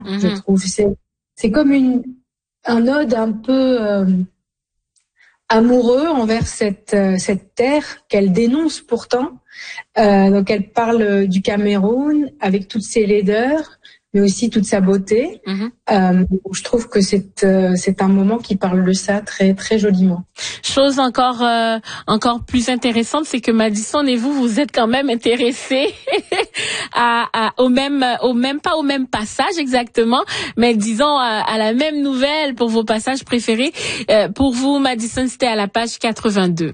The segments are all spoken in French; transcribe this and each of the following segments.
je trouve. C'est comme un ode un peu amoureux envers cette terre qu'elle dénonce pourtant. Donc elle parle du Cameroun avec toutes ses laideurs, mais aussi toute sa beauté. Je trouve que c'est un moment qui parle de ça très très joliment. Chose encore plus intéressante, c'est que Madison et vous êtes quand même intéressés au même passage exactement, mais disons à la même nouvelle pour vos passages préférés. Pour vous, Madison, c'était à la page 82.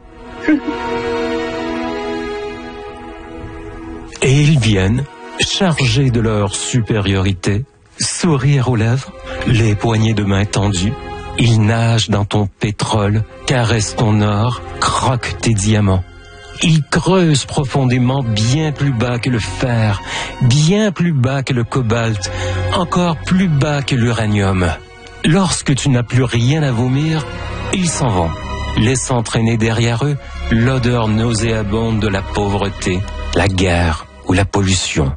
Et ils viennent, chargés de leur supériorité, sourire aux lèvres, les poignées de main tendues. Ils nagent dans ton pétrole, caressent ton or, croquent tes diamants. Ils creusent profondément, bien plus bas que le fer, bien plus bas que le cobalt, encore plus bas que l'uranium. Lorsque tu n'as plus rien à vomir, ils s'en vont, laissant traîner derrière eux l'odeur nauséabonde de la pauvreté, la guerre ou la pollution.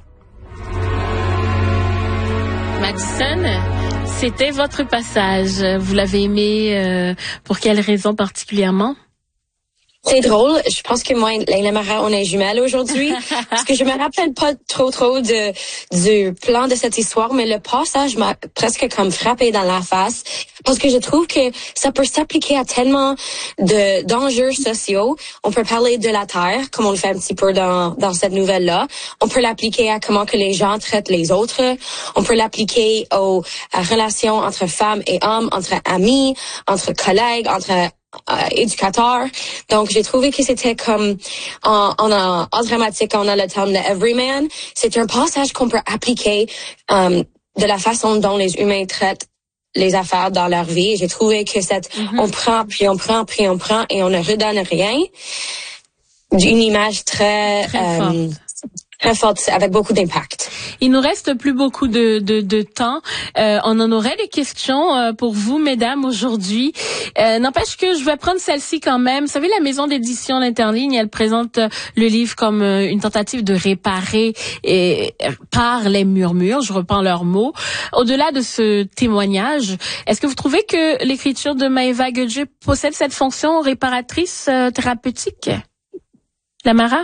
Madison, c'était votre passage. Vous l'avez aimé pour quelle raison particulièrement? C'est drôle. Je pense que moi et Leila Mara, on est jumelles aujourd'hui. Parce que je me rappelle pas trop du plan de cette histoire, mais le passage m'a presque comme frappé dans la face. Parce que je trouve que ça peut s'appliquer à tellement d'enjeux sociaux. On peut parler de la terre, comme on le fait un petit peu dans cette nouvelle-là. On peut l'appliquer à comment que les gens traitent les autres. On peut l'appliquer aux relations entre femmes et hommes, entre amis, entre collègues, entre éducateur. Donc, j'ai trouvé que c'était comme en dramatique, on a le terme de everyman. C'est un passage qu'on peut appliquer de la façon dont les humains traitent les affaires dans leur vie. J'ai trouvé que on prend, puis on prend, puis on prend, et on ne redonne rien. Une image très forte, avec beaucoup d'impact. Il nous reste plus beaucoup de temps. On en aurait des questions pour vous, mesdames, aujourd'hui. N'empêche que je vais prendre celle-ci quand même. Vous savez, la maison d'édition L'Interligne, elle présente le livre comme une tentative de réparer par les murmures. Je reprends leurs mots. Au-delà de ce témoignage, est-ce que vous trouvez que l'écriture de Maeva Gudge possède cette fonction réparatrice thérapeutique? Lamara?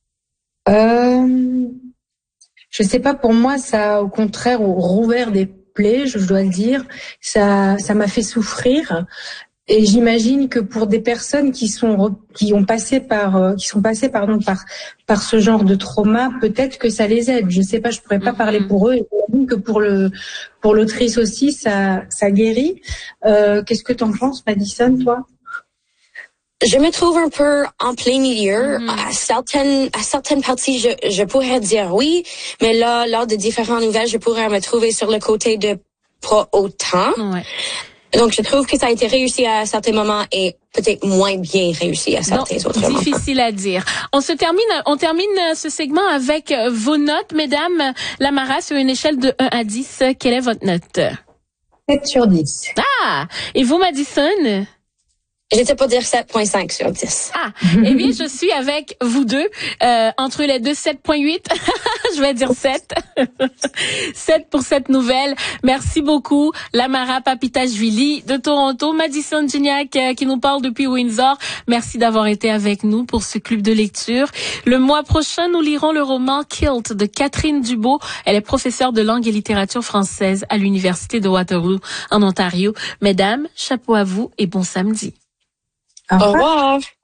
Je sais pas, pour moi, ça, au contraire, rouvert des plaies, je dois le dire. Ça m'a fait souffrir. Et j'imagine que pour des personnes qui sont passées par ce genre de trauma, peut-être que ça les aide. Je sais pas, je pourrais pas parler pour eux. Et j'imagine que pour l'autrice aussi, ça guérit. Qu'est-ce que t'en penses, Madison, toi? Je me trouve un peu en plein milieu. À certaines parties, je pourrais dire oui, mais là, lors de différentes nouvelles, je pourrais me trouver sur le côté de pas autant. Ouais. Donc, je trouve que ça a été réussi à certains moments et peut-être moins bien réussi à certains autres moments. Difficile à dire. On termine ce segment avec vos notes, mesdames. Lamara, sur une échelle de 1 à 10, quelle est votre note? 7 sur 10. Ah! Et vous, Madison? J'étais pas dire 7.5 sur 10. Ah, eh bien, je suis avec vous deux, entre les deux, 7.8. Je vais dire 7. 7 pour cette nouvelle. Merci beaucoup, Lamara Papitashvili de Toronto, Madison Gignac qui nous parle depuis Windsor. Merci d'avoir été avec nous pour ce club de lecture. Le mois prochain, nous lirons le roman Kilt de Catherine Dubo. Elle est professeure de langue et littérature française à l'Université de Waterloo en Ontario. Mesdames, chapeau à vous et bon samedi. Au revoir.